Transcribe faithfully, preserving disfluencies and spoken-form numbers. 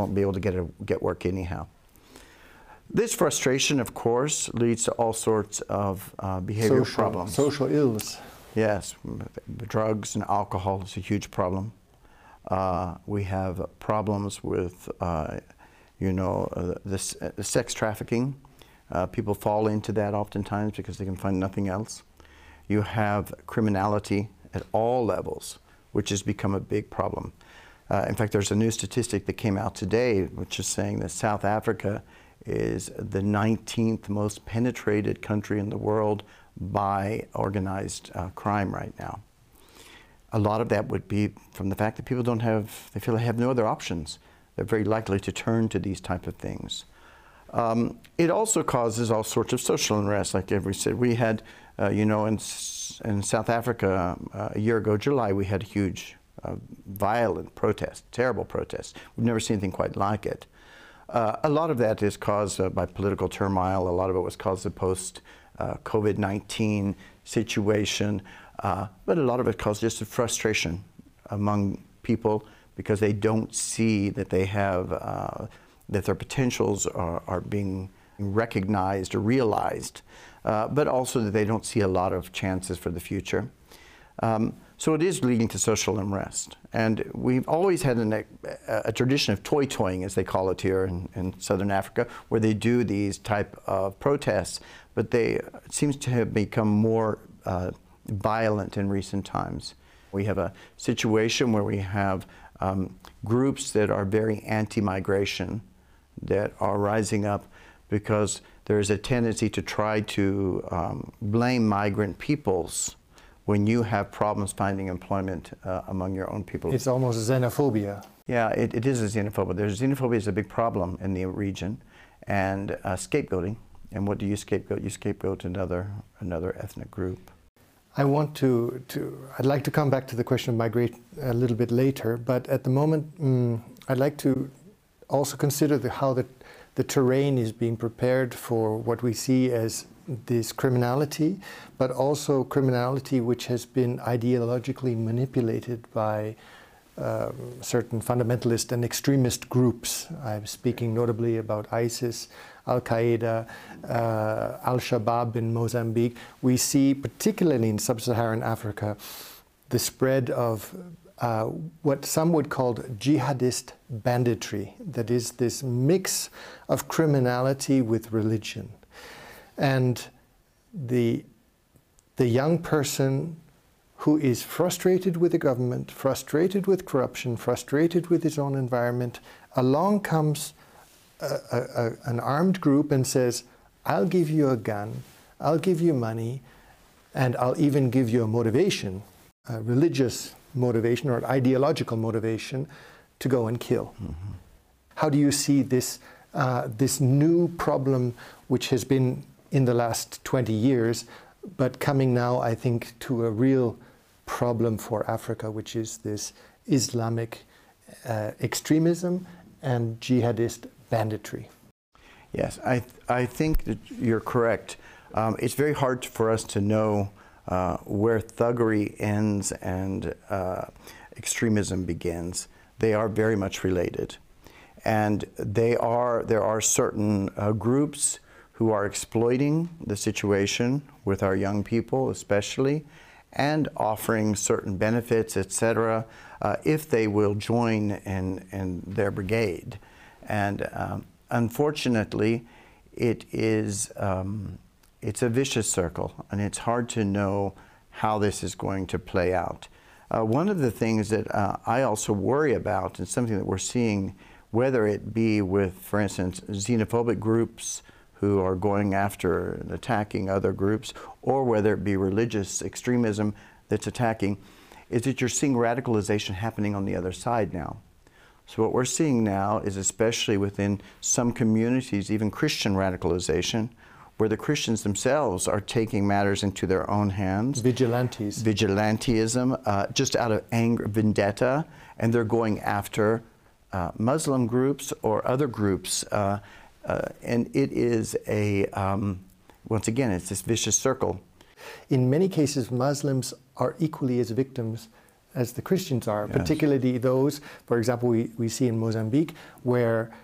won't be able to get, a, get work anyhow. This frustration, of course, leads to all sorts of uh, behavioral social, problems. Social ills. Yes, drugs and alcohol is a huge problem. Uh, we have problems with, uh, you know, uh, this, uh, sex trafficking. Uh, people fall into that oftentimes because they can find nothing else. You have criminality at all levels, which has become a big problem. Uh, in fact, there's a new statistic that came out today, which is saying that South Africa is the nineteenth most penetrated country in the world by organized uh, crime right now. A lot of that would be from the fact that people don't have, they feel they have no other options. They're very likely to turn to these type of things. Um, it also causes all sorts of social unrest, like we said. We had, uh, you know, in, in South Africa uh, a year ago, July, we had huge, uh, violent protests, terrible protests. We've never seen anything quite like it. Uh, a lot of that is caused uh, by political turmoil. A lot of it was caused the post uh, COVID nineteen situation, uh, but a lot of it caused just a frustration among people because they don't see that they have, uh, that their potentials are, are being recognized or realized, uh, but also that they don't see a lot of chances for the future. Um, so it is leading to social unrest. And we've always had an, a, a tradition of toy-toying, as they call it here in, in Southern Africa, where they do these type of protests, but they, it seems to have become more uh, violent in recent times. We have a situation where we have um, groups that are very anti-migration that are rising up because there is a tendency to try to um, blame migrant peoples when you have problems finding employment uh, among your own people. It's almost xenophobia. Yeah, it, it is a xenophobia. There's, xenophobia is a big problem in the region, and uh, scapegoating. And what do you scapegoat? You scapegoat another, another ethnic group. I want to, to, I'd like to come back to the question of migration a little bit later, but at the moment, um, I'd like to also consider the, how the, the terrain is being prepared for what we see as this criminality, but also criminality which has been ideologically manipulated by um, certain fundamentalist and extremist groups. I'm speaking notably about ISIS, Al-Qaeda, uh, Al-Shabaab in Mozambique. We see, particularly in sub-Saharan Africa, the spread of uh, what some would call jihadist banditry, that is this mix of criminality with religion. And the, the young person who is frustrated with the government, frustrated with corruption, frustrated with his own environment, along comes a, a, a, an armed group and says, I'll give you a gun, I'll give you money, and I'll even give you a motivation, a religious motivation or an ideological motivation to go and kill. Mm-hmm. How do you see this, uh, this new problem which has been in the last twenty years, but coming now, I think, to a real problem for Africa, which is this Islamic uh, extremism and jihadist banditry? Yes, I, th I think that you're correct. Um, it's very hard for us to know uh, where thuggery ends and uh, extremism begins. They are very much related. And they are, there are certain uh, groups who are exploiting the situation with our young people especially, and offering certain benefits, et cetera, uh, if they will join in, in their brigade. And um, unfortunately, it is, um, it's a vicious circle, and it's hard to know how this is going to play out. Uh, one of the things that uh, I also worry about, and something that we're seeing, whether it be with, for instance, xenophobic groups who are going after and attacking other groups, or whether it be religious extremism that's attacking, is that you're seeing radicalization happening on the other side now. So what we're seeing now is, especially within some communities, even Christian radicalization, where the Christians themselves are taking matters into their own hands. Vigilantes. Vigilantism, uh, just out of anger, vendetta, and they're going after uh, Muslim groups or other groups. Uh, Uh, and it is a, um, once again, it's this vicious circle. In many cases, Muslims are equally as victims as the Christians are, Yes. particularly those, for example, we, we see in Mozambique, where